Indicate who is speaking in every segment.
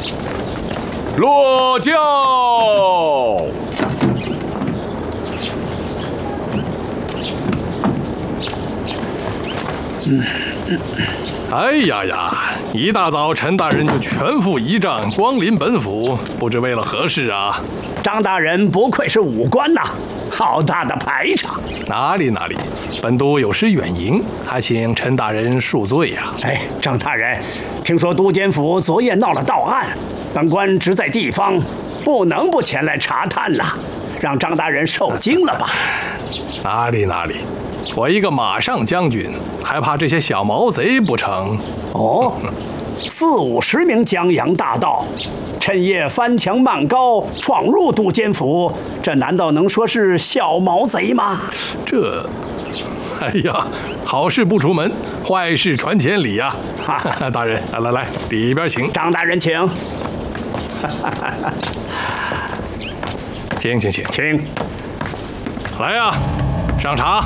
Speaker 1: 落轿。哎呀呀！一大早，陈大人就全副仪仗光临本府，不知为了何事啊？
Speaker 2: 张大人不愧是武官呐，好大的排场！
Speaker 1: 哪里，本都有失远迎，还请陈大人恕罪呀。
Speaker 2: 哎，张大人，听说都监府昨夜闹了盗案，本官职在地方，不能不前来查探呐，让张大人受惊了吧？
Speaker 1: 哪里，我一个马上将军，还怕这些小毛贼不成？
Speaker 2: 哦，40-50名江洋大盗，趁夜翻墙漫高，闯入都监府，这难道能说是小毛贼吗？
Speaker 1: 哎呀，好事不出门，坏事传千里呀！大人，来，里边请。
Speaker 2: 张大人，请。请。
Speaker 1: 来呀，上茶。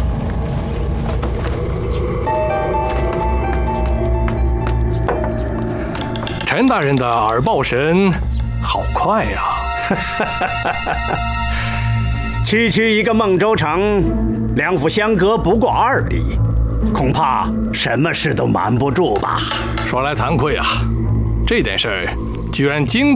Speaker 1: 陈大人的耳报神好快呀！
Speaker 2: 区一个孟州城，两府相隔不过2里，恐怕什么事都瞒不住吧？
Speaker 1: 说来惭愧啊，这点事儿居然经